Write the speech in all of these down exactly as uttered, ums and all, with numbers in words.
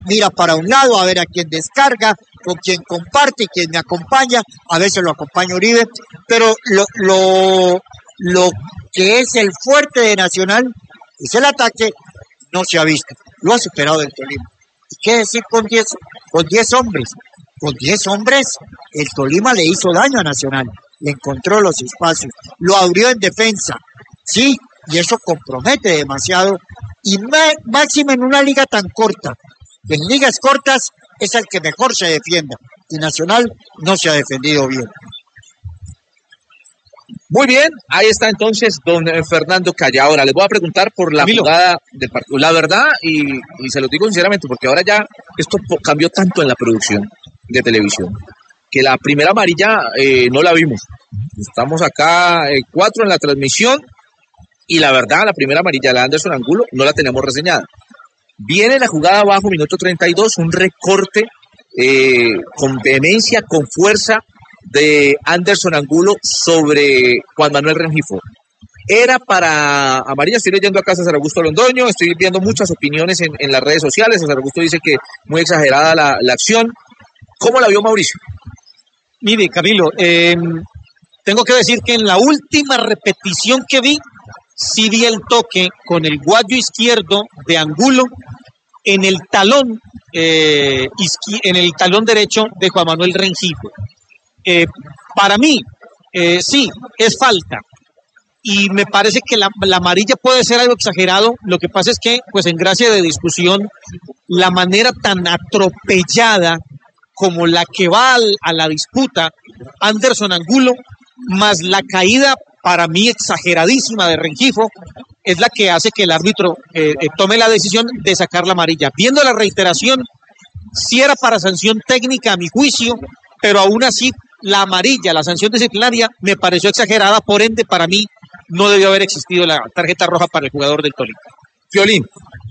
mira para un lado a ver a quién descarga, con quién comparte, quién me acompaña, a veces lo acompaña Uribe, pero lo, lo, lo que es el fuerte de Nacional, es el ataque, no se ha visto, lo ha superado el Tolima. ¿Y qué decir con diez con diez hombres? Con diez hombres, el Tolima le hizo daño a Nacional, le encontró los espacios, lo abrió en defensa, sí, y eso compromete demasiado, y máximo en una liga tan corta. En ligas cortas es el que mejor se defienda, y Nacional no se ha defendido bien. Muy bien, ahí está entonces don Fernando Calla. Ahora les voy a preguntar por la Camilo. jugada del partido. La verdad, y, y se lo digo sinceramente, porque ahora ya esto cambió tanto en la producción de televisión, que la primera amarilla eh, no la vimos. Estamos acá eh, cuatro en la transmisión, y la verdad, la primera amarilla, la de Anderson Angulo, no la tenemos reseñada. Viene la jugada abajo, minuto treinta y dos, un recorte eh, con vehemencia, con fuerza, de Anderson Angulo sobre Juan Manuel Rengifo. Era para amarilla. Estoy leyendo acá a César Augusto Londoño, estoy viendo muchas opiniones en, en las redes sociales. César Augusto dice que muy exagerada la, la acción. ¿Cómo la vio Mauricio? Mire, Camilo, eh, tengo que decir que en la última repetición que vi, sí vi el toque con el guayo izquierdo de Angulo en el talón, eh, izquier- en el talón derecho de Juan Manuel Rengifo. Eh, para mí, eh, sí, es falta. Y me parece que la, la amarilla puede ser algo exagerado. Lo que pasa es que, pues en gracia de discusión, la manera tan atropellada como la que va al, a la disputa Anderson Angulo, más la caída para mí exageradísima de Rengifo, es la que hace que el árbitro eh, eh, tome la decisión de sacar la amarilla. Viendo la reiteración, sí era para sanción técnica a mi juicio, pero aún así la amarilla, la sanción disciplinaria, me pareció exagerada, por ende, para mí no debió haber existido la tarjeta roja para el jugador del Tolima. Violín.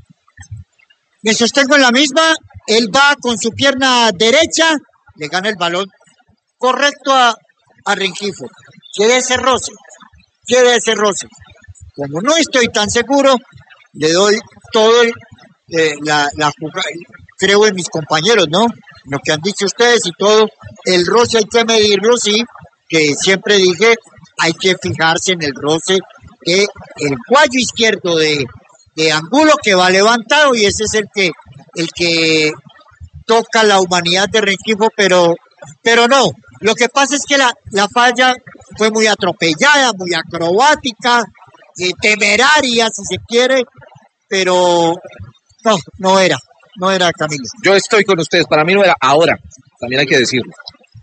Me sostengo en la misma, él va con su pierna derecha, le gana el balón correcto a, a Rengifo. Quede ese roce, quede ese roce. Como no estoy tan seguro, le doy todo el, eh, la, la jugada, creo en mis compañeros, ¿no? Lo que han dicho ustedes y todo, el roce hay que medirlo, sí, que siempre dije, hay que fijarse en el roce que el cuello izquierdo de, de Angulo que va levantado, y ese es el que el que toca la humanidad de Rengifo, pero, pero no, lo que pasa es que la, la falla fue muy atropellada, muy acrobática, eh, temeraria si se quiere, pero no, no era. No era Camilo. Yo estoy con ustedes, para mí no era. Ahora, también hay que decirlo.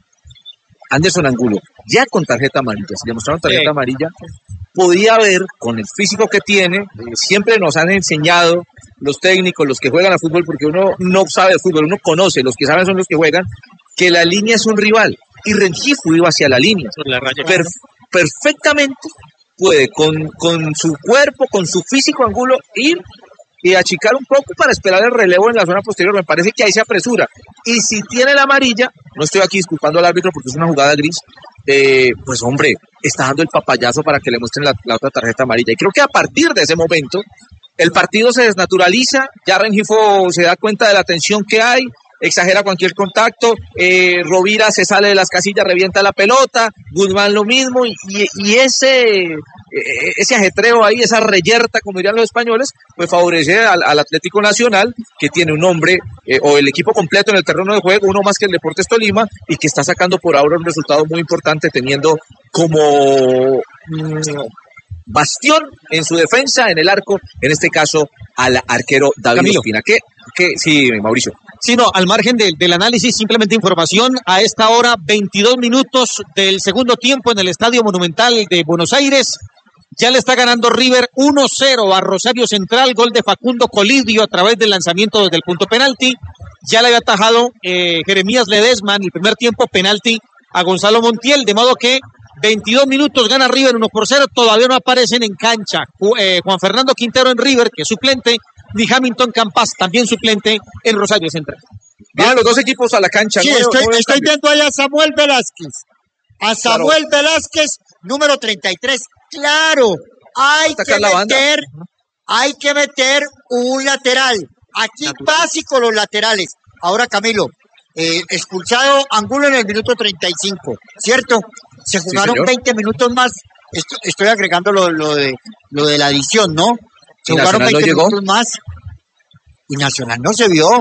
Anderson Angulo, ya con tarjeta amarilla, si le mostraron tarjeta sí. amarilla, podía ver, con el físico que tiene, eh, siempre nos han enseñado los técnicos, los que juegan a fútbol, porque uno no sabe de fútbol, uno conoce, los que saben son los que juegan, que la línea es un rival, y Rengifo iba hacia la línea. La raya per- perfectamente puede, con, con su cuerpo, con su físico Angulo, ir y achicar un poco para esperar el relevo en la zona posterior. Me parece que ahí se apresura. Y si tiene la amarilla, no estoy aquí disculpando al árbitro porque es una jugada gris, eh, pues hombre, está dando el papayazo para que le muestren la, la otra tarjeta amarilla. Y creo que a partir de ese momento, el partido se desnaturaliza, ya Rengifo se da cuenta de la tensión que hay, exagera cualquier contacto, eh, Rovira se sale de las casillas, revienta la pelota, Guzmán lo mismo, y, y ese... ese ajetreo ahí, esa reyerta, como dirían los españoles, pues favorece al, al Atlético Nacional, que tiene un hombre, eh, o el equipo completo en el terreno de juego, uno más que el Deportes Tolima, y que está sacando por ahora un resultado muy importante, teniendo como mmm, bastión en su defensa, en el arco, en este caso, al arquero David Camilo. Ospina. ¿Qué? ¿Qué? Sí, Mauricio. Sí, no, al margen del, del análisis, simplemente información. A esta hora, veintidós minutos del segundo tiempo en el Estadio Monumental de Buenos Aires. Ya le está ganando River uno cero a Rosario Central, gol de Facundo Colidio a través del lanzamiento desde el punto penalti. Ya le había atajado eh, Jeremías Ledesma en el primer tiempo penalti a Gonzalo Montiel, de modo que veintidós minutos gana River uno por cero, todavía no aparecen en cancha eh, Juan Fernando Quintero en River, que es suplente, ni Hamilton Campas, también suplente en Rosario Central. Van los dos equipos a la cancha. Sí, no, estoy, no estoy viendo ahí a Samuel Velázquez. A Samuel Claro. Velázquez, número treinta y tres. Claro, hay que Sacar la banda. meter, hay que meter un lateral. Aquí básico los laterales. Ahora, Camilo, eh, expulsado Angulo en el minuto treinta y cinco, ¿cierto? Se jugaron sí, veinte minutos más. Esto, estoy agregando lo, lo, de, lo de la adición, ¿no? Se ¿Y jugaron Nacional veinte no llegó? minutos más. Y Nacional no se vio.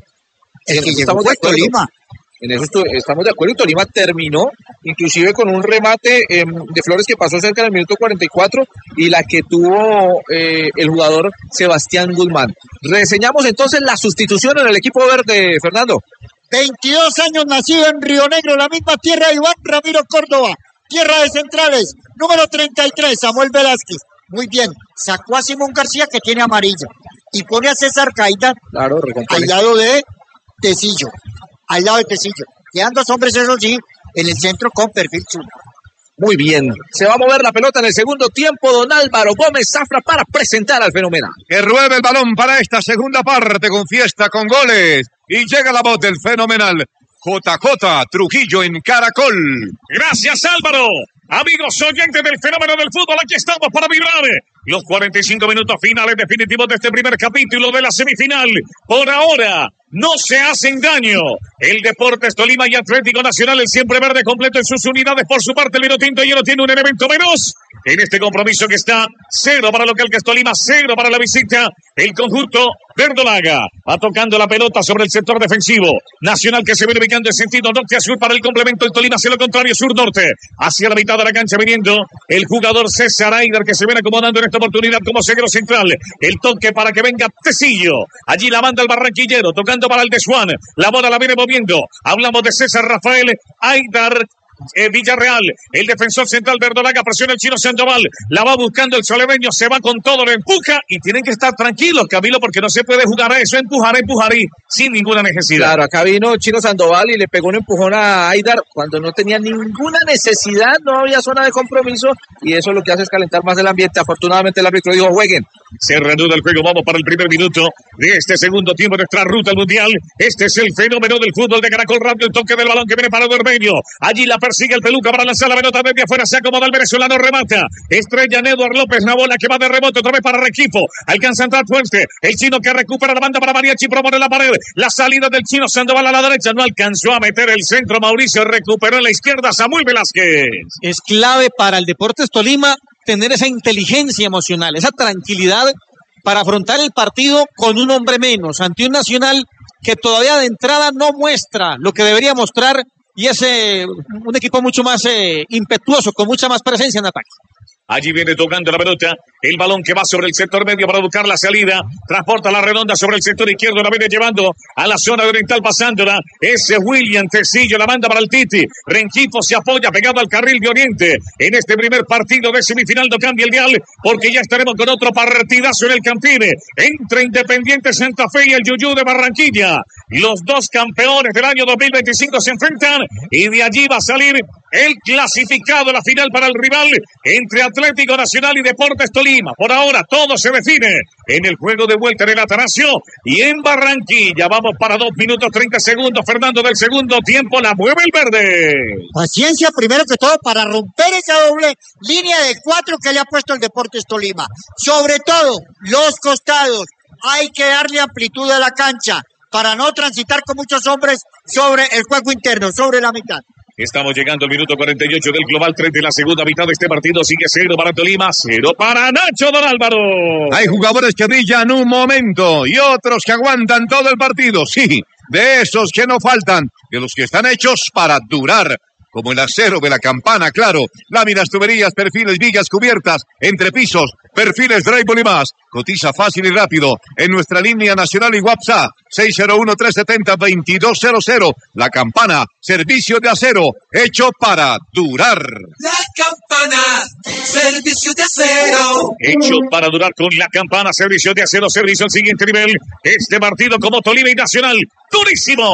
El Sí, que llegó estamos fue de acuerdo. Tolima. En eso estu- estamos de acuerdo. Y Tolima terminó, inclusive con un remate eh, de Flores que pasó cerca del minuto cuarenta y cuatro y la que tuvo eh, el jugador Sebastián Guzmán. Reseñamos entonces la sustitución en el equipo verde, Fernando. veintidós años, nacido en Río Negro, la misma tierra de Iván Ramiro Córdoba. Tierra de Centrales, número treinta y tres, Samuel Velázquez. Muy bien, sacó a Simón García, que tiene amarilla, y pone a César Caída Claro, al recompone. lado de Tecillo. Al lado de Tecillo. Quedan dos hombres, eso sí, en el centro con perfil zurdo. Muy bien. Se va a mover la pelota en el segundo tiempo. Don Álvaro Gómez Zafra para presentar al fenomenal. Que ruede el balón para esta segunda parte con fiesta, con goles. Y llega la voz del fenomenal J J Trujillo en Caracol. Gracias, Álvaro. Amigos oyentes del fenómeno del fútbol, aquí estamos para vibrar los cuarenta y cinco minutos finales definitivos de este primer capítulo de la semifinal. Por ahora, no se hacen daño. El Deportes Tolima y Atlético Nacional, el siempre verde completo en sus unidades. Por su parte, el vino tinto hielo tiene un elemento menos en este compromiso que está cero para local que es Tolima, cero para la visita. El conjunto verdolaga va tocando la pelota sobre el sector defensivo. Nacional que se viene ubicando en sentido norte a sur para el complemento. El Tolima hacia lo contrario, sur-norte. Hacia la mitad de la cancha viniendo el jugador César Aider, que se viene acomodando en esta oportunidad como zaguero central. El toque para que venga Tecillo. Allí la manda el barranquillero, tocando para el de Juan. La bola la viene moviendo. Hablamos de César Rafael Aider. Eh, Villarreal, el defensor central verdolaga, presiona el chino Sandoval, la va buscando el solebeño, se va con todo, lo empuja y tienen que estar tranquilos, Camilo, porque no se puede jugar a eso, empujar, empujar y sin ninguna necesidad. Claro, acá vino Chino Sandoval y le pegó un empujón a Aidar cuando no tenía ninguna necesidad, no había zona de compromiso y eso lo que hace es calentar más el ambiente. Afortunadamente el árbitro dijo jueguen. Se reanuda el juego, vamos para el primer minuto de este segundo tiempo de nuestra ruta al Mundial. Este es el fenómeno del fútbol de Caracol Radio, el toque del balón que viene para Dormeño. Allí la persigue el Peluca para lanzar la pelota desde afuera, se acomoda el venezolano, remata. Estrella Eduardo López, la bola que va de rebote otra vez para Requifo. Alcanza a entrar fuerte. El chino que recupera la banda para Mariachi, propone la pared. La salida del chino Sandoval a la derecha, no alcanzó a meter el centro. Mauricio recuperó en la izquierda, Samuel Velázquez. Es clave para el Deportes Tolima tener esa inteligencia emocional, esa tranquilidad para afrontar el partido con un hombre menos, ante un Nacional que todavía de entrada no muestra lo que debería mostrar y es eh, un equipo mucho más eh, impetuoso, con mucha más presencia en ataque. Allí viene tocando la pelota, el balón que va sobre el sector medio para buscar la salida, transporta la redonda sobre el sector izquierdo, la viene llevando a la zona oriental pasándola, ese William Tecillo la manda para el Titi, Rengifo se apoya pegado al carril de Oriente, en este primer partido de semifinal no cambia el dial, porque ya estaremos con otro partidazo en el Campine, entre Independiente Santa Fe y el Yuyú de Barranquilla, los dos campeones del año dos mil veinticinco se enfrentan, y de allí va a salir el clasificado a la final para el rival, entre Atlético Nacional y Deportes Tolima. Por ahora todo se define en el juego de vuelta en el Atanasio y en Barranquilla. Vamos para dos minutos treinta segundos. Fernando, del segundo tiempo, la mueve el verde. Paciencia primero que todo para romper esa doble línea de cuatro que le ha puesto el Deportes Tolima. Sobre todo los costados. Hay que darle amplitud a la cancha para no transitar con muchos hombres sobre el juego interno, sobre la mitad. Estamos llegando al minuto cuarenta y ocho del global tres de la segunda mitad de este partido. Sigue cero para Tolima, cero para Nacho, don Álvaro. Hay jugadores que brillan un momento y otros que aguantan todo el partido. Sí, de esos que no faltan, de los que están hechos para durar. Como el acero de la Campana, claro. Láminas, tuberías, perfiles, vigas, cubiertas, entrepisos, perfiles, drywall y más. Cotiza fácil y rápido en nuestra línea nacional y WhatsApp seis cero uno, tres siete cero, dos dos cero cero. La Campana, servicio de acero, hecho para durar. La Campana, servicio de acero. Hecho para durar con la Campana, servicio de acero, servicio al siguiente nivel. Este partido como Tolima y Nacional, durísimo.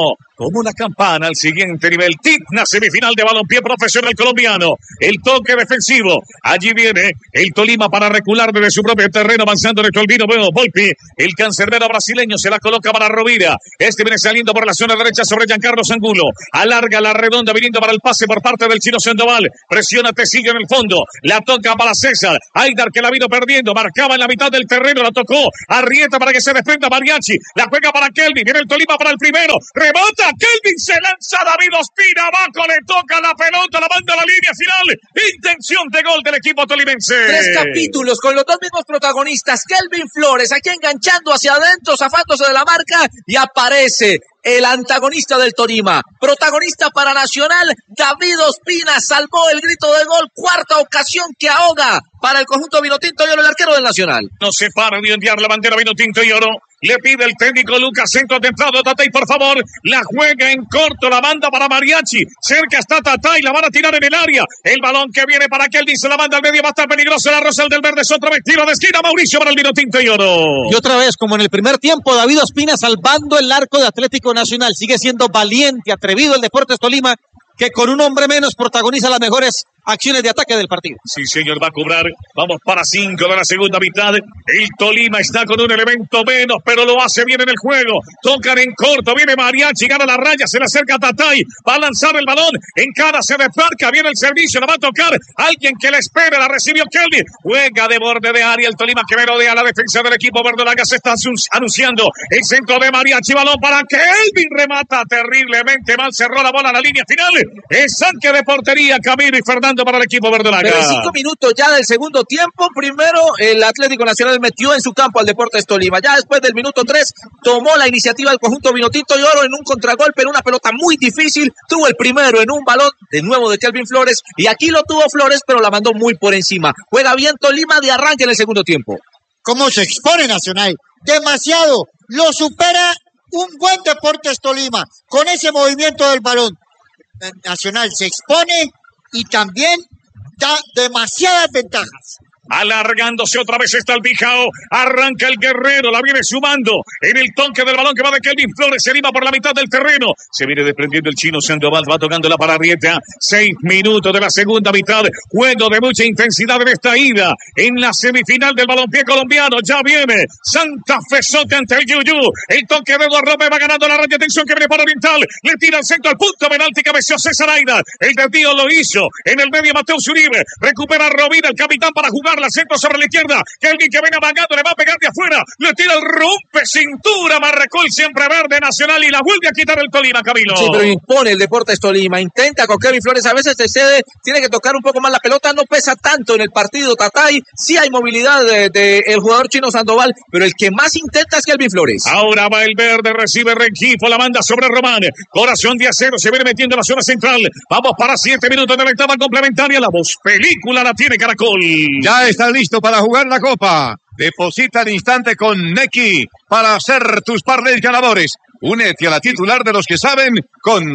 como una campana al siguiente nivel. Digna semifinal de balompié profesional colombiano. El toque defensivo. Allí viene el Tolima para recular desde su propio terreno, avanzando de Colvino. Bueno, Volpi, el cancerbero brasileño, se la coloca para Rovira. Este viene saliendo por la zona derecha sobre Giancarlo Angulo. Alarga la redonda, viniendo para el pase por parte del chino Sandoval. Presiona Tecillo en el fondo. La toca para César. Aidar, que la vino perdiendo. Marcaba en la mitad del terreno. La tocó. Arrieta para que se desprenda Mariachi. La juega para Kelvin. Viene el Tolima para el primero. Rebota. Kelvin se lanza. David Ospina abajo. Le toca la pelota. La manda a la línea final. Intención de gol del equipo tolimense. Tres capítulos con los dos mismos protagonistas. Kelvin Flores aquí enganchando hacia adentro, zafándose de la marca, y aparece el antagonista del Tolima, protagonista para Nacional, David Ospina, salvó el grito de gol, cuarta ocasión que ahoga para el conjunto vinotinto y oro, el arquero del Nacional. No se para de enviar la bandera vinotinto y oro. Le pide el técnico Lucas, centro templado, Tatay, por favor. La juega en corto, la manda para Mariachi. Cerca está Tatay, la van a tirar en el área. El balón que viene para Kelvin, se la manda al medio, va a estar peligroso. La Rosal del Verde es otro vestido de esquina. Mauricio para el vinotinto y oro. Y otra vez, como en el primer tiempo, David Ospina salvando el arco de Atlético Nacional. Sigue siendo valiente, atrevido el Deportes Tolima, que con un hombre menos protagoniza las mejores acciones de ataque del partido. Sí, señor, va a cobrar. Vamos para cinco de la segunda mitad. El Tolima está con un elemento menos, pero lo hace bien en el juego. Tocan en corto, viene Mariachi, gana la raya, se le acerca a Tatay, va a lanzar el balón, encara, se desmarca, viene el servicio, la va a tocar alguien que le espera, la recibió Kelvin, juega de borde de área el Tolima, que merodea la defensa del equipo verdolaga. Se está anunciando el centro de Mariachi, balón para Kelvin, remata terriblemente mal, cerró la bola a la línea final. Es saque de portería, Camilo y Fernando para el equipo verdolaga. Pero cinco minutos ya del segundo tiempo. Primero el Atlético Nacional metió en su campo al Deportes Tolima. Ya después del minuto tres tomó la iniciativa el conjunto vinotinto y oro en un contragolpe, en una pelota muy difícil. Tuvo el primero en un balón de nuevo de Kelvin Flores, y aquí lo tuvo Flores, pero la mandó muy por encima. Juega bien Tolima de arranque en el segundo tiempo. ¿Cómo se expone Nacional? Demasiado. Lo supera un buen Deportes Tolima con ese movimiento del balón. Nacional se expone y también da demasiadas ventajas. Alargándose otra vez está el Bijao. Arranca el Guerrero, la viene sumando en el toque del balón que va de Kelvin Flores. Se anima por la mitad del terreno. Se viene desprendiendo el chino Sandoval, va tocando la Arrieta. Seis minutos de la segunda mitad. Juego de mucha intensidad en esta ida. En la semifinal del balompié colombiano. Ya viene Santa Fe Soca ante el Yuyu. El toque de Eduardo López va ganando la raya. Atención que viene por Oriental. Le tira el centro al punto penalti. Cabeció César Aida. El desvío lo hizo en el medio Mateus Uribe. Recupera Rovira, el capitán, para jugar la centro sobre la izquierda. Kelvin, que viene amagando, le va a pegar de afuera. Le tira el rompe cintura. Marcó el siempre verde Nacional y la vuelve a quitar el Tolima, Camilo. Sí, pero impone el Deportes Tolima. Intenta con Kelvin Flores. A veces se cede. Tiene que tocar un poco más la pelota. No pesa tanto en el partido Tatay. Sí hay movilidad de, de el jugador chino Sandoval, pero el que más intenta es Kelvin Flores. Ahora va el verde, recibe Rengifo, la manda sobre Román. Corazón de acero, se viene metiendo en la zona central. Vamos para siete minutos de la etapa complementaria. La voz película la tiene Caracol. Ya está listo para jugar la copa. Deposita al instante con Nequi para hacer tus parlays ganadores. Únete a la titular de los que saben con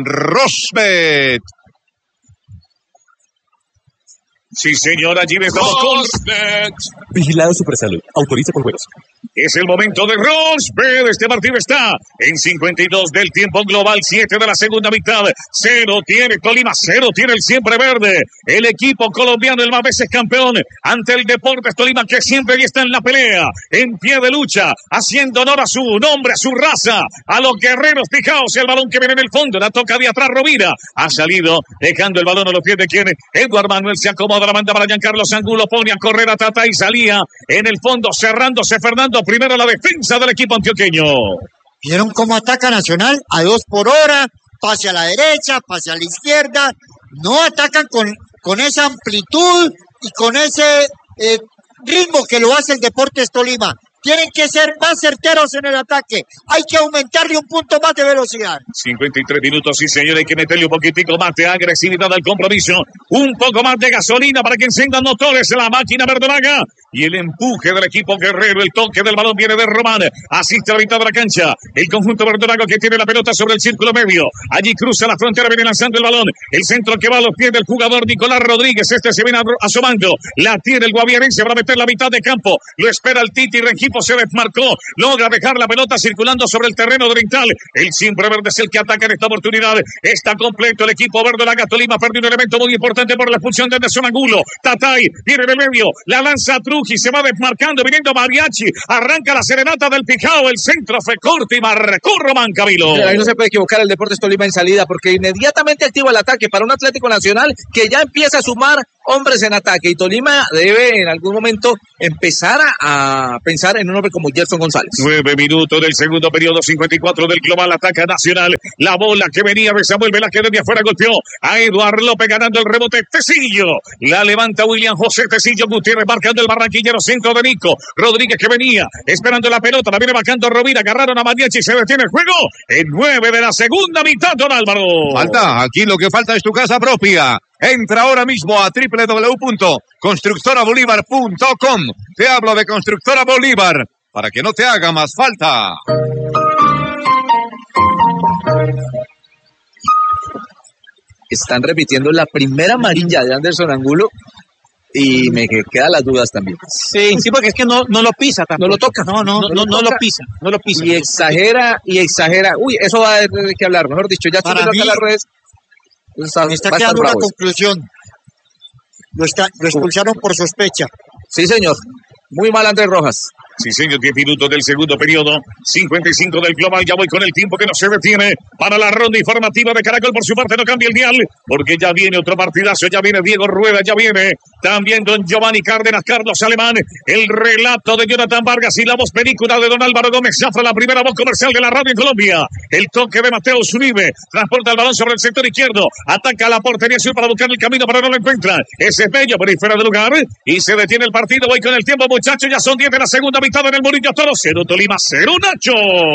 Rosbet. Sí, señor, allí estamos con Rosbet. Vigilado Supersalud. Autoriza por juegos. Es el momento de Rosbet. Este partido está en cincuenta y dos del tiempo global, siete de la segunda mitad. Cero tiene Tolima, cero tiene el siempre verde. El equipo colombiano, el más veces campeón, ante el Deportes Tolima, que siempre está en la pelea, en pie de lucha, haciendo honor a su nombre, a su raza, a los guerreros. Fijaos el balón que viene en el fondo, la toca de atrás Rovira. Ha salido, dejando el balón a los pies de quien Eduardo Manuel se acomoda, la manda para Giancarlo Angulo, pone a correr a Tata y salía en el fondo, cerrándose Fernando. Primero la defensa del equipo antioqueño. ¿Vieron cómo ataca Nacional? A dos por hora, pase a la derecha, pase a la izquierda. No atacan con, con esa amplitud y con ese eh, ritmo que lo hace el Deportes Tolima. Tienen que ser más certeros en el ataque. Hay que aumentarle un punto más de velocidad. cincuenta y tres minutos, sí señor. Hay que meterle un poquitico más de agresividad al compromiso. Un poco más de gasolina para que enciendan motores la máquina verdolaga. y el empuje del equipo guerrero. El toque del balón viene de Román. Asiste a la mitad de la cancha. El conjunto verdolago que tiene la pelota sobre el círculo medio. Allí cruza la frontera, viene lanzando el balón. El centro que va a los pies del jugador Nicolás Rodríguez. Este se viene asomando. La tiene el guaviarense para meter la mitad de campo. Lo espera el Titi. Rengifo se desmarcó. Logra dejar la pelota circulando sobre el terreno oriental. El siempre verde es el que ataca en esta oportunidad. Está completo el equipo verdolaga. Tolima perdió un elemento muy importante por la expulsión de Anderson Angulo. Tatay viene del medio. La lanza Truji. Se va desmarcando. Viniendo Mariachi. Arranca la serenata del Pijao. El centro fue corto y marcó Román Camilo. Pero ahí no se puede equivocar el Deportes Tolima en salida, porque inmediatamente activa el ataque para un Atlético Nacional que ya empieza a sumar hombres en ataque, y Tolima debe en algún momento empezar a, a pensar en un hombre como Gerson González. Nueve minutos del segundo periodo, cincuenta y cuatro del global, ataca Nacional. La bola que venía de Samuel Velázquez desde afuera golpeó a Eduardo López ganando el rebote. Tecillo la levanta William José Tecillo Gutiérrez marcando el barranquillero, centro de Nico Rodríguez que venía esperando la pelota, la viene marcando Rovira, agarraron a Mariachi, se detiene el juego en nueve de la segunda mitad, don Álvaro. Falta, aquí lo que falta es tu casa propia. Entra ahora mismo a doble u doble u doble u punto constructora bolívar punto com. Te hablo de Constructora Bolívar para que no te haga más falta. Están repitiendo la primera amarilla de Anderson Angulo y me quedan las dudas también. Sí, sí, porque es que no, no lo pisa tampoco. No lo toca. No, no, no, no, no lo pisa, no lo pisa. Y exagera, y exagera. Uy, eso va a haber que hablar, mejor dicho, ya Para estoy mí, en las redes. Está, Me está va a estar quedando una bravo eso. conclusión. Lo, está, lo expulsaron por sospecha. Sí, señor. Muy mal Andrés Rojas. Sí, señor, diez minutos del segundo periodo, cincuenta y cinco del global, ya voy con el tiempo que no se detiene para la ronda informativa de Caracol. Por su parte no cambia el dial, porque ya viene otro partidazo, ya viene Diego Rueda, ya viene también don Giovanni Cárdenas, Carlos Alemán, el relato de Jonathan Vargas y la voz película de don Álvaro Gómez Zafra, la primera voz comercial de la radio en Colombia. El toque de Mateo Zuribe, transporta el balón sobre el sector izquierdo, ataca la portería sur para buscar el camino, pero no lo encuentra. Ese es bello, pero fuera de lugar, y se detiene el partido. Voy con el tiempo, muchachos, ya son diez de la segunda mitad en el Murillo Toro, cero Tolima, cero Nacho.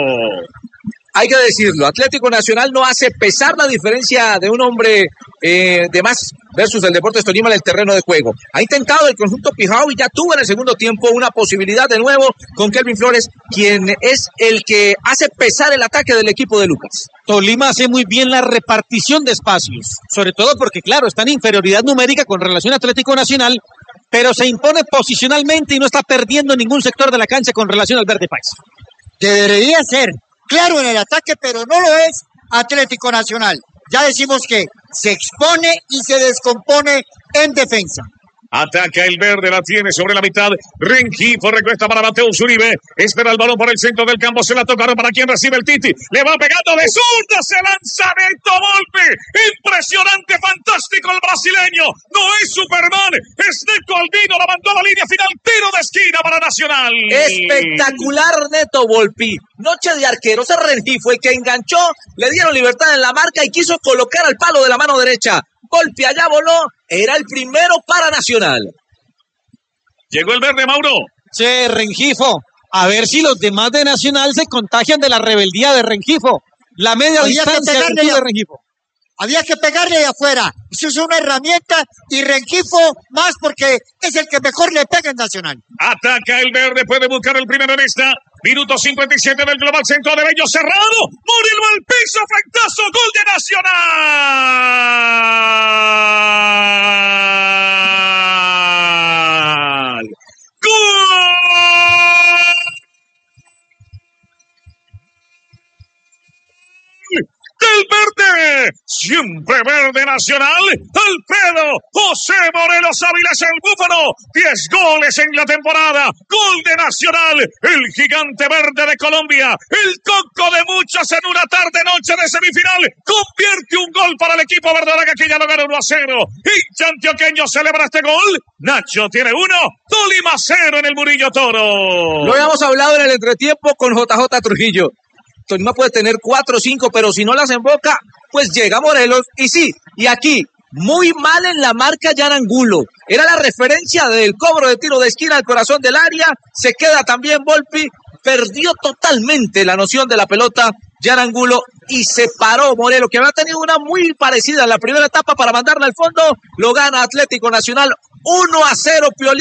Hay que decirlo, Atlético Nacional no hace pesar la diferencia de un hombre eh, de más versus el Deportes Tolima en el terreno de juego. Ha intentado el conjunto Pijao y ya tuvo en el segundo tiempo una posibilidad de nuevo con Kelvin Flores, quien es el que hace pesar el ataque del equipo de Lucas. Tolima hace muy bien la repartición de espacios, sobre todo porque, claro, está en inferioridad numérica con relación a Atlético Nacional, pero se impone posicionalmente y no está perdiendo ningún sector de la cancha con relación al verde paisa. Debería ser claro en el ataque, pero no lo es Atlético Nacional. Ya decimos que se expone y se descompone en defensa. Ataca el verde, la tiene sobre la mitad. Rengifo recuesta para Mateo Zuribe. Espera el balón por el centro del campo. Se la tocaron para quien recibe el Titi. Le va pegando de zurda. Se lanza Neto Volpi. Impresionante, fantástico el brasileño. No es Superman. Es Neto Albino. La mandó a la línea final. Tiro de esquina para Nacional. Espectacular Neto Volpi. Noche de arquero. Ese Rengifo el que enganchó. Le dieron libertad en la marca y quiso colocar al palo de la mano derecha. Golpe allá voló, era el primero para Nacional. Llegó el verde, Mauro. Che, Rengifo, a ver si los demás de Nacional se contagian de la rebeldía de Rengifo. La media Había que distancia pegarle de ya. Rengifo. Había que pegarle de afuera. Eso es una herramienta y Rengifo más porque es el que mejor le pega en Nacional. Ataca el verde, puede buscar el primero en esta. Minuto cincuenta y siete del global, centro de Bello cerrado. Murilo al piso, frentazo, gol de Nacional. ¡Gol! Del verde, siempre verde Nacional, Alfredo José Morelos Ávila es el búfalo, diez goles en la temporada, gol de Nacional, el gigante verde de Colombia, el coco de muchos en una tarde noche de semifinal, convierte un gol para el equipo verdolaga que ya lo ganó uno a cero, hincha antioqueño celebra este gol, Nacho tiene uno, Tolima cero en el Murillo Toro. Lo habíamos hablado en el entretiempo con J J Trujillo. Tolima puede tener cuatro o cinco, pero si no las emboca, pues llega Morelos. Y sí, y aquí, muy mal en la marca Jan Angulo. Era la referencia del cobro de tiro de esquina al corazón del área. Se queda también Volpi. Perdió totalmente la noción de la pelota Jan Angulo y se paró Morelos, que había tenido una muy parecida en la primera etapa para mandarla al fondo. Lo gana Atlético Nacional uno a cero, Piolín.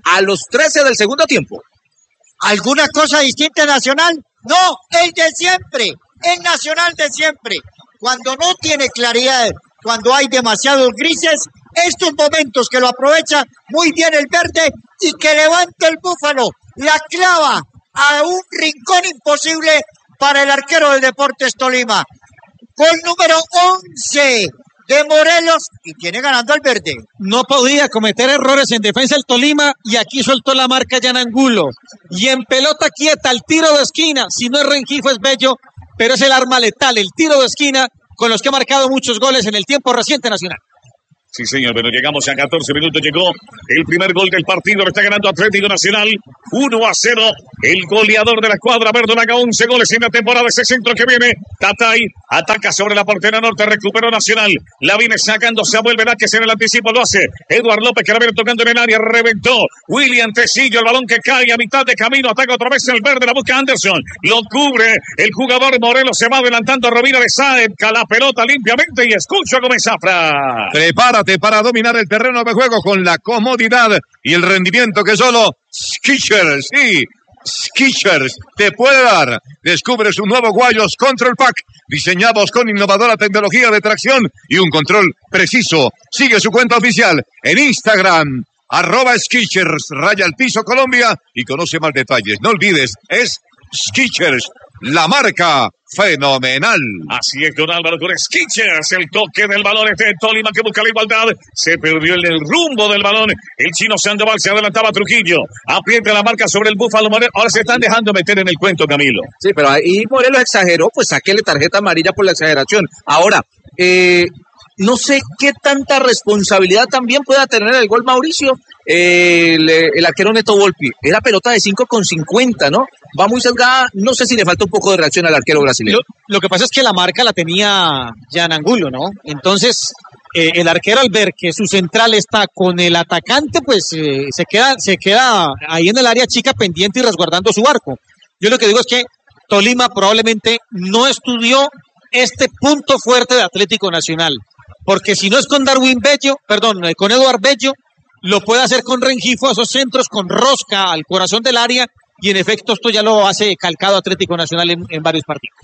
a los trece del segundo tiempo. ¿Alguna cosa distinta en Nacional? No, el de siempre, el Nacional de siempre. Cuando no tiene claridad, cuando hay demasiados grises, estos momentos que lo aprovecha muy bien el verde y que levanta el Búfalo, la clava a un rincón imposible para el arquero del Deportes Tolima. Gol número once de Morelos y tiene ganando al verde. No podía cometer errores en defensa el Tolima y aquí soltó la marca Jan Angulo. Y en pelota quieta, el tiro de esquina, si no es Rengifo es Bello, pero es el arma letal, el tiro de esquina con los que ha marcado muchos goles en el tiempo reciente Nacional. Sí, señor, pero llegamos a catorce minutos, llegó el primer gol del partido, lo está ganando Atlético Nacional, uno a cero, el goleador de la escuadra verdolaga, once goles en la temporada, ese centro que viene, Tatay, ataca sobre la portería norte, recuperó Nacional, la viene sacando, se vuelve Vázquez en el anticipo, lo hace, Eduard López que la viene tocando en el área, reventó, William Tecillo, el balón que cae a mitad de camino, ataca otra vez el verde, la busca Anderson, lo cubre, el jugador Morelos se va adelantando, Rovira de Sáenz, la pelota limpiamente y escucha a Gómez Zafra. Prepárate para dominar el terreno de juego con la comodidad y el rendimiento que solo Skechers, sí, Skechers te puede dar. Descubre sus nuevos guayos Control Pack, diseñados con innovadora tecnología de tracción y un control preciso. Sigue su cuenta oficial en Instagram, arroba Skechers, raya al piso Colombia, y conoce más detalles. No olvides, es Skechers, la marca fenomenal. Así es, don Álvaro, con Skechers, el toque del balón este de Tolima que busca la igualdad, se perdió el, el rumbo del balón, el chino Sandoval se adelantaba a Trujillo, aprieta la marca sobre el Búfalo Morelos, ahora se están dejando meter en el cuento, Camilo. Sí, pero ahí Morelos exageró, pues sáquele tarjeta amarilla por la exageración. Ahora, eh, no sé qué tanta responsabilidad también pueda tener el gol Mauricio, eh, el, el arquero Neto Volpi. Era pelota de cinco con cincuenta, ¿no? Va muy sesgada, no sé si le falta un poco de reacción al arquero brasileño. Lo, lo que pasa es que la marca la tenía Jan Angulo, ¿no? Entonces, eh, el arquero al ver que su central está con el atacante, pues eh, se queda, se queda ahí en el área chica pendiente y resguardando su arco. Yo lo que digo es que Tolima probablemente no estudió este punto fuerte de Atlético Nacional, porque si no es con Darwin Bello, perdón, eh, con Eduard Bello, lo puede hacer con Rengifo, esos centros con rosca al corazón del área, y en efecto esto ya lo hace calcado Atlético Nacional en, en varios partidos.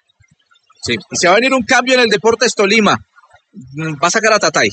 Sí, y se va a venir un cambio en el Deportes Tolima. Va a sacar a Tatay.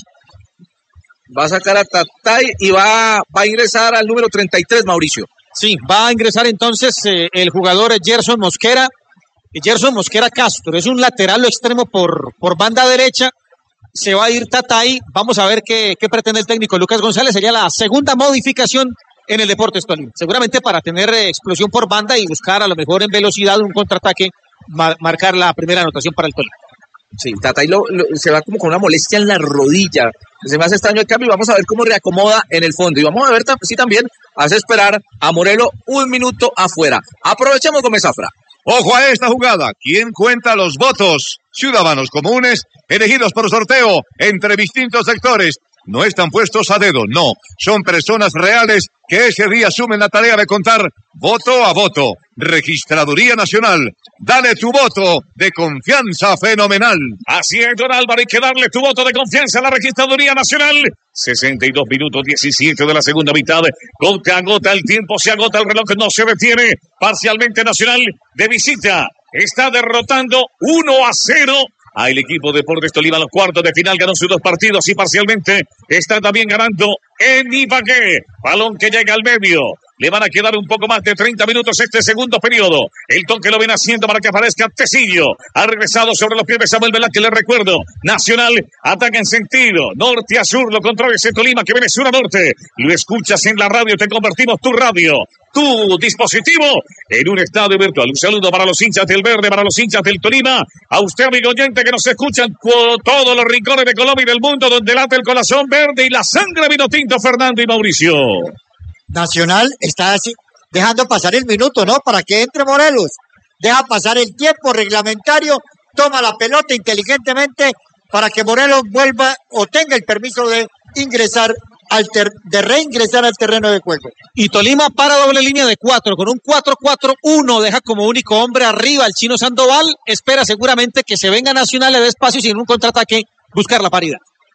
Va a sacar a Tatay y va, va a ingresar al número treinta y tres, Mauricio. Sí, va a ingresar entonces eh, el jugador Gerson Mosquera. Gerson Mosquera Castro, es un lateral o extremo por, por banda derecha. Se va a ir Tatay. Vamos a ver qué, qué pretende el técnico Lucas González. Sería la segunda modificación en el Deportes Tolima. Seguramente para tener eh, explosión por banda y buscar a lo mejor en velocidad un contraataque, ma- marcar la primera anotación para el Tolima. Sí, Tatay lo, lo, se va como con una molestia en la rodilla. Se me hace extraño el cambio y vamos a ver cómo reacomoda en el fondo. Y vamos a ver si también hace esperar a Morelos un minuto afuera. Aprovechemos Gómez Zafra. Ojo a esta jugada. ¿Quién cuenta los votos? Ciudadanos comunes elegidos por sorteo entre distintos sectores. No están puestos a dedo, no. Son personas reales que ese día asumen la tarea de contar voto a voto. Registraduría Nacional. Dale tu voto de confianza fenomenal. Así es, don Álvaro, hay que darle tu voto de confianza a la Registraduría Nacional. sesenta y dos minutos diecisiete de la segunda mitad. Gota a gota el tiempo, se agota el reloj, no se detiene. Parcialmente Nacional de visita. Está derrotando uno a cero al equipo Deportes Tolima. Los cuartos de final ganó sus dos partidos y parcialmente está también ganando en Ibagué. Balón que llega al medio. Le van a quedar un poco más de treinta minutos este segundo periodo. El toque lo viene haciendo para que aparezca Tecillo. Ha regresado sobre los pies de Samuel Velázquez, le recuerdo. Nacional ataca en sentido norte a sur. Lo controla ese Tolima que viene sur a norte. Lo escuchas en la radio, te convertimos tu radio, tu dispositivo, en un estadio virtual. Un saludo para los hinchas del verde, para los hinchas del Tolima. A usted, amigo oyente, que nos escuchan por todos los rincones de Colombia y del mundo, donde late el corazón verde y la sangre vino tinto, Fernando y Mauricio. Nacional está así, dejando pasar el minuto, ¿no? Para que entre Morelos. Deja pasar el tiempo reglamentario, toma la pelota inteligentemente para que Morelos vuelva o tenga el permiso de ingresar al ter- de reingresar al terreno de juego. Y Tolima para doble línea de cuatro, con un cuatro cuatro uno, deja como único hombre arriba al chino Sandoval, espera seguramente que se venga Nacional, le dé espacio y sin un contraataque buscar la paridad.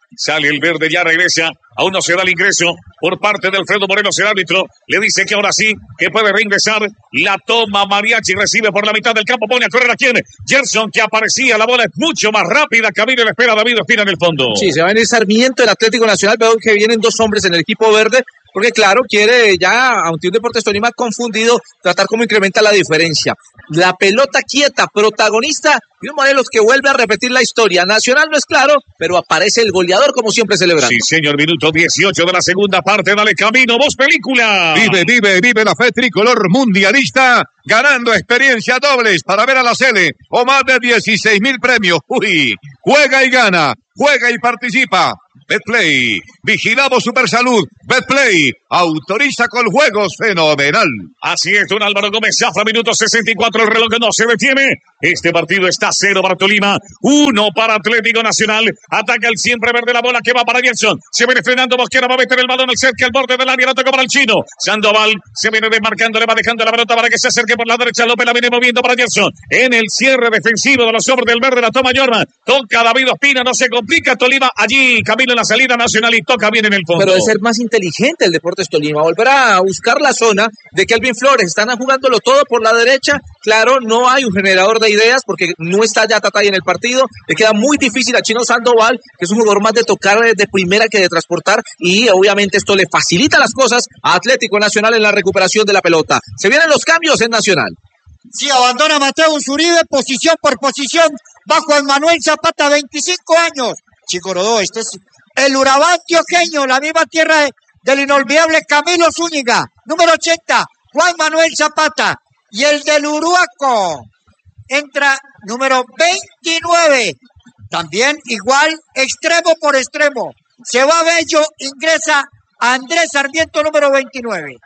Sale el verde, ya regresa. Aún no se da el ingreso por parte de Alfredo Morelos, el árbitro. Le dice que ahora sí, que puede reingresar. La toma Mariachi, recibe por la mitad del campo. Pone a correr a quien. Gerson, que aparecía. La bola es mucho más rápida. Camilo le espera a David Ospina en el fondo. Sí, se va a venir Sarmiento, el Atlético Nacional. Veo que vienen dos hombres en el equipo verde. Porque claro, quiere ya, aunque un Deportes Tolima confundido, tratar cómo incrementa la diferencia. La pelota quieta, protagonista, y un Morelos que vuelve a repetir la historia. Nacional no es claro, pero aparece el goleador como siempre celebrando. Sí, señor, minuto dieciocho de la segunda parte. Dale Camino, voz película. Vive, vive, vive la fe tricolor mundialista, ganando experiencias dobles para ver a la Sele o más de dieciséis mil premios. Uy, juega y gana, juega y participa. Betplay, vigilamos Supersalud. Betplay, autoriza con juegos fenomenal. Así es, don Álvaro Gómez Zafra, minuto sesenta y cuatro, el reloj no se detiene. Este partido está cero para Tolima, uno para Atlético Nacional. Ataca el siempre verde, la bola que va para Gerson. Se viene frenando Mosquera, va a meter el balón al cerca, al borde del área, lo toca para el chino. Sandoval se viene desmarcando, le va dejando la pelota para que se acerque por la derecha. López la viene moviendo para Gerson. En el cierre defensivo de los hombres del verde, la toma Jorman. Toca David Ospina, no se complica Tolima. Allí Camilo en la salida Nacional y toca bien en el fondo. Pero de ser más inteligente el Deportes Tolima, volver a buscar la zona de Kelvin Flores. Están jugándolo todo por la derecha. Claro, no hay un generador de ideas porque no está ya Tatay en el partido. Le queda muy difícil a Chino Sandoval, que es un jugador más de tocar de primera que de transportar, y obviamente esto le facilita las cosas a Atlético Nacional en la recuperación de la pelota. Se vienen los cambios en Nacional. Sí, abandona Mateus Uribe, posición por posición, va Juan Manuel Zapata, veinticinco años. Chico Rodó, este es el Urabá antioqueño, la misma tierra de, del inolvidable Camilo Zúñiga. Número ochenta, Juan Manuel Zapata. Y el del Uruaco entra número veintinueve. También igual, extremo por extremo. Se va Bello, ingresa Andrés Sarmiento, número veintinueve.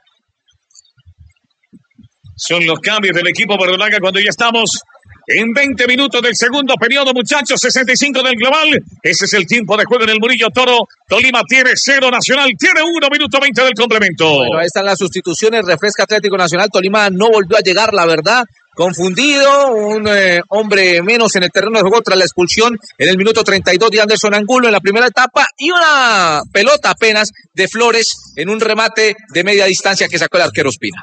Son los cambios del equipo verdolaga cuando ya estamos en veinte minutos del segundo periodo, muchachos. Sesenta y cinco del global. Ese es el tiempo de juego en el Murillo Toro. Tolima tiene cero, Nacional tiene uno, minuto veinte del complemento. Bueno, ahí están las sustituciones. Refresca Atlético Nacional. Tolima no volvió a llegar, la verdad. Confundido, un eh, hombre menos en el terreno de juego tras la expulsión en el minuto treinta y dos de Anderson Angulo en la primera etapa, y una pelota apenas de Flores en un remate de media distancia que sacó el arquero Ospina.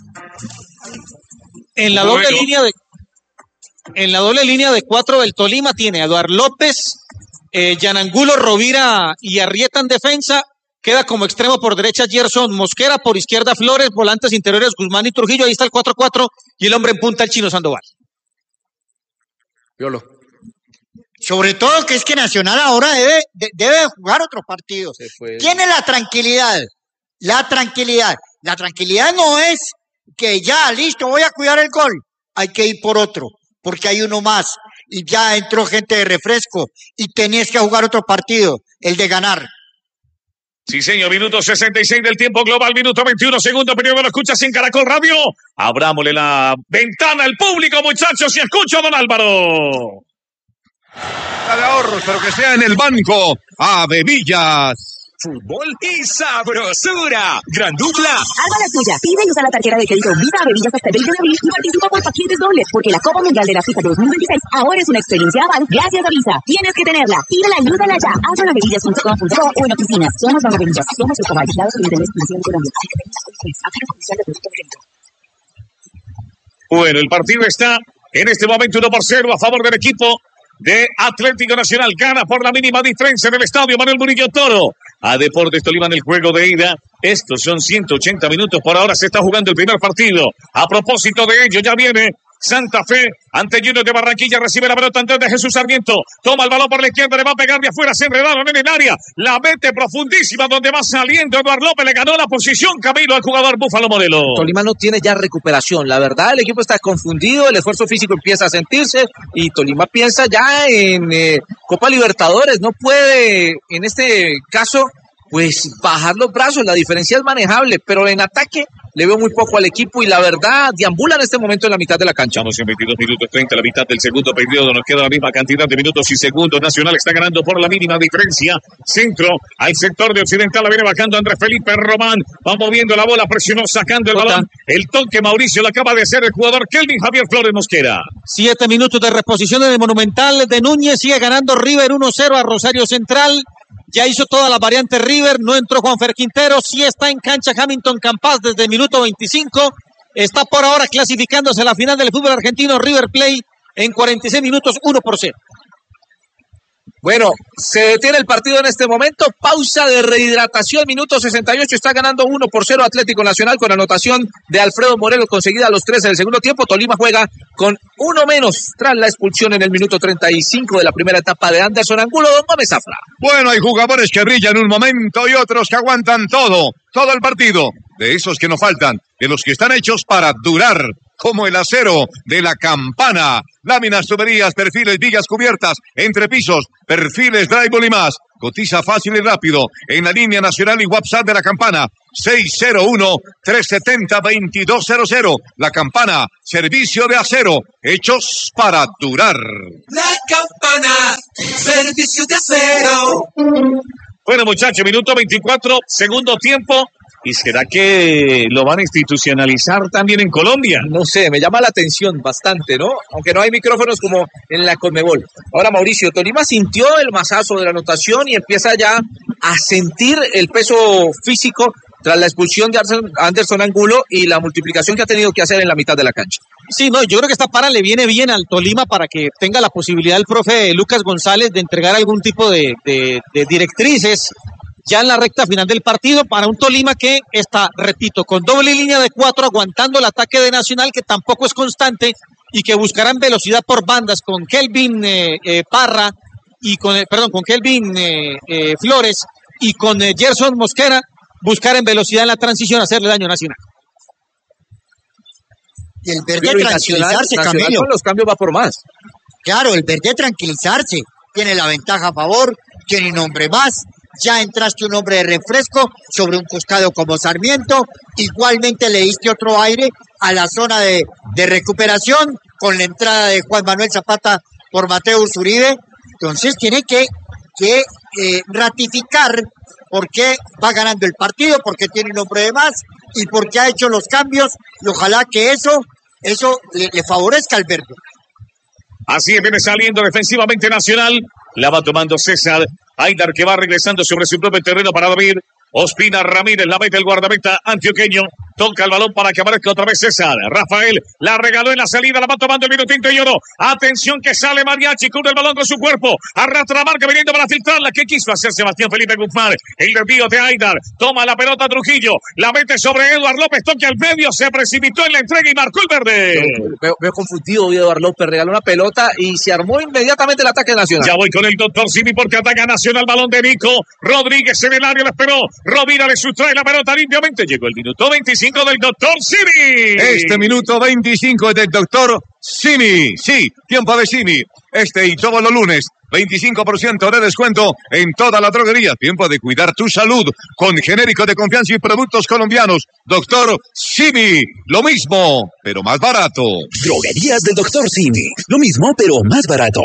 En la doble bueno. línea de en la doble línea de cuatro del Tolima tiene a Eduard López, eh, Yanangulo, Rovira y Arrieta en defensa. Queda como extremo por derecha Gerson Mosquera, por izquierda Flores, volantes interiores Guzmán y Trujillo. Ahí está el cuatro cuatro y el hombre en punta el Chino Sandoval. Violo. Sobre todo que es que Nacional ahora debe, de, debe jugar otros partidos. Tiene la tranquilidad, la tranquilidad. La tranquilidad no es que ya, listo, voy a cuidar el gol. Hay que ir por otro, porque hay uno más. Y ya entró gente de refresco y tenías que jugar otro partido, el de ganar. Sí, señor, minuto sesenta y seis del tiempo global, minuto veintiuno, segundo periodo, lo escuchas en Caracol Radio. Abrámosle la ventana al público, muchachos, y escucho a don Álvaro. De ahorros, pero que sea en el banco. Ave Villas. Fútbol y sabrosura. Gran dupla. Alba la tuya. Pide y usa la tarjeta de crédito Visa Bebillas hasta el veinte de abril y participa por paquetes dobles, porque la Copa Mundial de la FIFA dos mil veintiséis ahora es una experiencia aval gracias a Visa. Tienes que tenerla. Pídela y úsala ya. Haz bebillas punto com punto co o en oficinas. Somos Bebillas. Somos el caballo. Dados de Internet Financiero de Colombia. Bueno, el partido está en este momento uno por cero a favor del equipo de Atlético Nacional. Gana por la mínima diferencia en el estadio Manuel Murillo Toro a Deportes Tolima en el juego de ida. Estos son ciento ochenta minutos. Por ahora se está jugando el primer partido. A propósito de ello, ya viene Santa Fe ante Junior de Barranquilla. Recibe la pelota Andrés de Jesús Sarmiento. Toma el balón por la izquierda, le va a pegar de afuera. Se enredaron en el área. La mete profundísima donde va saliendo Eduard López. Le ganó la posición Camilo al jugador Búfalo Morelos. Tolima no tiene ya recuperación. La verdad, el equipo está confundido. El esfuerzo físico empieza a sentirse. Y Tolima piensa ya en eh, Copa Libertadores. No puede, en este caso, pues bajar los brazos. La diferencia es manejable. Pero en ataque le veo muy poco al equipo y la verdad deambula en este momento en la mitad de la cancha. Estamos en veintidós minutos treinta, la mitad del segundo periodo. Nos queda la misma cantidad de minutos y segundos. Nacional está ganando por la mínima diferencia. Centro al sector de Occidental. La viene bajando Andrés Felipe Román. Va moviendo la bola, presionó, sacando el balón. El toque Mauricio lo acaba de hacer el jugador Kelvin Javier Flores Mosquera. Siete minutos de reposición en el Monumental de Núñez. Sigue ganando River uno cero a Rosario Central. Ya hizo todas las variantes River, no entró Juanfer Quintero, sí está en cancha Hamilton Campas desde el minuto veinticinco. Está por ahora clasificándose a la final del fútbol argentino River Plate en cuarenta y seis minutos, uno por cero. Bueno, se detiene el partido en este momento, pausa de rehidratación, minuto sesenta y ocho, está ganando uno por cero Atlético Nacional con anotación de Alfredo Morelos conseguida a los trece del segundo tiempo. Tolima juega con uno menos tras la expulsión en el minuto treinta y cinco de la primera etapa de Anderson Angulo. Don Gómez Zafra. Bueno, hay jugadores que brillan un momento y otros que aguantan todo, todo el partido. De esos que no faltan, de los que están hechos para durar, como el acero de la Campana. Láminas, tuberías, perfiles, vigas cubiertas, entrepisos, perfiles, drywall y más. Cotiza fácil y rápido en la línea nacional y WhatsApp de la Campana. seis cero uno, tres siete cero, dos dos cero cero. La Campana, servicio de acero, hechos para durar. La Campana, servicio de acero. Bueno, muchachos, minuto veinticuatro, segundo tiempo. ¿Y será que lo van a institucionalizar también en Colombia? No sé, me llama la atención bastante, ¿no? Aunque no hay micrófonos como en la Conmebol. Ahora, Mauricio, Tolima sintió el mazazo de la anotación y empieza ya a sentir el peso físico tras la expulsión de Anderson Angulo y la multiplicación que ha tenido que hacer en la mitad de la cancha. Sí, no, yo creo que esta para le viene bien al Tolima para que tenga la posibilidad el profe Lucas González de entregar algún tipo de, de, de directrices ya en la recta final del partido para un Tolima que está, repito, con doble línea de cuatro, aguantando el ataque de Nacional, que tampoco es constante, y que buscarán velocidad por bandas con Kelvin eh, eh, Parra, y con, eh, perdón, con Kelvin eh, eh, Flores, y con eh, Gerson Mosquera, buscar en velocidad en la transición, hacerle daño a Nacional. Y el verde Pero tranquilizarse, Nacional, Camilo. Con los cambios va por más. Claro, el verde tranquilizarse, tiene la ventaja a favor, tiene un hombre más. Ya entraste un hombre de refresco sobre un costado como Sarmiento, igualmente le diste otro aire a la zona de, de recuperación con la entrada de Juan Manuel Zapata por Mateus Uribe. Entonces tiene que, que eh, ratificar por qué va ganando el partido, porque tiene un hombre de más y porque ha hecho los cambios, y ojalá que eso, eso le, le favorezca al verde. Así es, viene saliendo defensivamente Nacional, la va tomando César Aidar, que va regresando sobre su propio terreno para David Ospina Ramírez, la mete el guardameta antioqueño, toca el balón para que aparezca otra vez César. Rafael la regaló en la salida, la va tomando el minutito y oro. Atención que sale Mariachi, cubre el balón con su cuerpo, arrastra la marca viniendo para filtrarla. ¿Qué quiso hacer Sebastián Felipe Guzmán? El desvío de Aidar, toma la pelota Trujillo, la mete sobre Eduard López, toque al medio, se precipitó en la entrega y marcó el verde. Veo, veo confundido Eduard López, regaló una pelota y se armó inmediatamente el ataque nacional. Ya voy con el doctor Simi porque ataca Nacional, balón de Nico Rodríguez en el área, lo esperó. Rovira le sustrae la pelota limpiamente. Llegó el minuto veinticinco del doctor Simi. Este minuto veinticinco es del doctor Simi. Sí, tiempo de Simi. Este y todos los lunes, veinticinco por ciento de descuento en toda la droguería. Tiempo de cuidar tu salud con genéricos de confianza y productos colombianos. Doctor Simi. Lo mismo, pero más barato. Droguerías del doctor Simi. Lo mismo, pero más barato.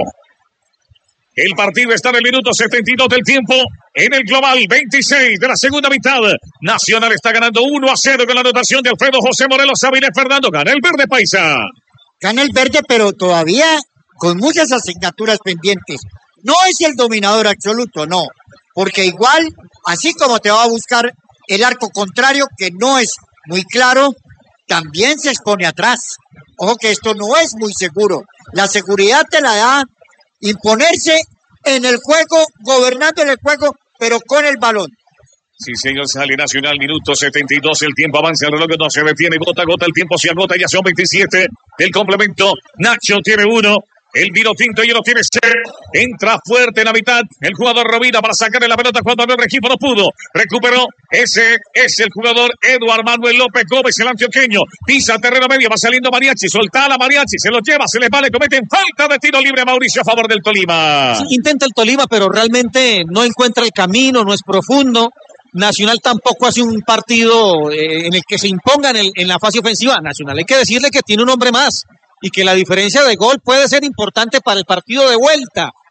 El partido está en el minuto setenta y dos del tiempo. En el global veintiséis de la segunda mitad. Nacional está ganando uno a cero con la anotación de Alfredo José Morelos Avilés Fernando. Gana el verde paisa. Gana el verde, pero todavía con muchas asignaturas pendientes. No es el dominador absoluto, no. Porque igual, así como te va a buscar el arco contrario, que no es muy claro, también se expone atrás. Ojo que esto no es muy seguro. La seguridad te la da imponerse en el juego, gobernando en el juego, pero con el balón. Sí, señor, sale Nacional, minuto setenta y dos, el tiempo avanza, el reloj no se detiene, gota a gota, el tiempo se agota, ya son veintisiete, el complemento, Nacho tiene uno, el vino tinto y lo tiene cero, entra fuerte en la mitad, el jugador Rovira para sacarle la pelota cuando el equipo no pudo, recuperó, ese es el jugador Eduard Manuel López Gómez, el antioqueño, pisa terreno medio, va saliendo Mariachi, solta la Mariachi, se lo lleva, se les vale, cometen falta de tiro libre, Mauricio, a favor del Tolima. Sí, intenta el Tolima, pero realmente no encuentra el camino, no es profundo. Nacional tampoco hace un partido eh, en el que se imponga en, el, en la fase ofensiva. Nacional hay que decirle que tiene un hombre más y que la diferencia de gol puede ser importante para el partido de vuelta.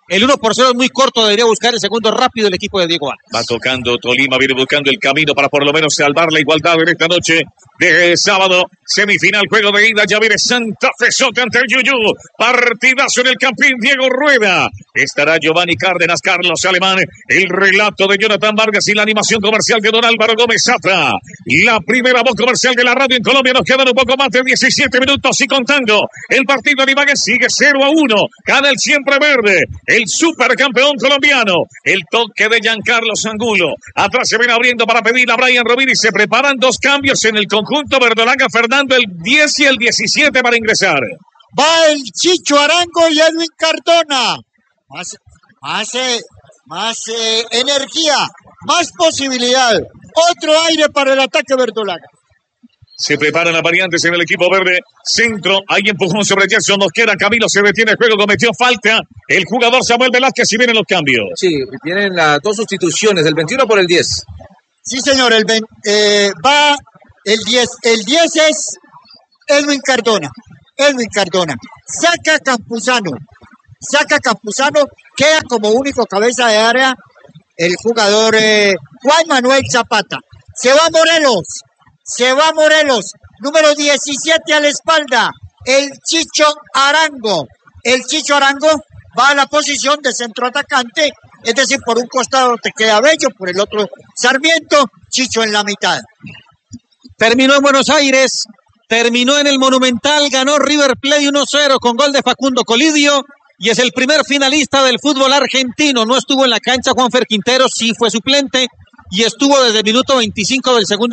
El uno por cero es muy corto, debería buscar el segundo rápido el equipo de Diego Ángel. Va tocando Tolima, viene buscando el camino para por lo menos salvar la igualdad en esta noche de sábado. Semifinal, juego de ida, ya viene Santa Fe Sote ante el Yuyu. Partidazo en el Campín, Diego Rueda. Estará Giovanni Cárdenas, Carlos Alemán, el relato de Jonathan Vargas y la animación comercial de don Álvaro Gómez Zafra. La primera voz comercial de la radio en Colombia. Nos quedan un poco más de diecisiete minutos y contando. El partido de Ibagué sigue cero a uno. Gana el siempre verde, el supercampeón colombiano. El toque de Giancarlos Angulo. Atrás se viene abriendo para pedir a Brian Rovini. Se preparan dos cambios en el conjunto verdolaga. Fernando el diez y el diecisiete para ingresar. Va el Chicho Arango y Edwin Cardona. Más, más, eh, más eh, energía, más posibilidad. Otro aire para el ataque verdolaga. Se preparan las variantes en el equipo verde. Centro, hay empujón sobre Gerson Mosquera. Camilo se detiene el juego, cometió falta. El jugador Samuel Velázquez y vienen los cambios. Sí, tienen las dos sustituciones, el veintiuno por el diez. Sí, señor, el eh, va el diez. El diez es Edwin Cardona. Edwin Cardona. Saca Campuzano. Saca Campuzano. Queda como único cabeza de área el jugador eh, Juan Manuel Zapata. Se va Morelos. Se va Morelos. Número diecisiete a la espalda. El Chicho Arango. El Chicho Arango va a la posición de centroatacante. Es decir, por un costado te queda Bello, por el otro Sarmiento. Chicho en la mitad. Terminó en Buenos Aires. Terminó en el Monumental, ganó River Plate uno cero con gol de Facundo Colidio y es el primer finalista del fútbol argentino. No estuvo en la cancha Juanfer Quintero, sí fue suplente y estuvo desde el minuto veinticinco del segundo